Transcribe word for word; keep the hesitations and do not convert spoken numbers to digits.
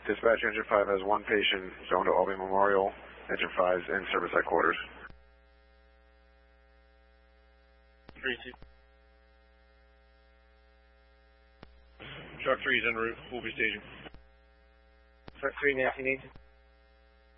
Dispatch, Engine five has one patient zoned to Albany Memorial. Engine five is in service at quarters. three two. Truck three is en route. We'll be staging. Truck three, Nancy Nathan.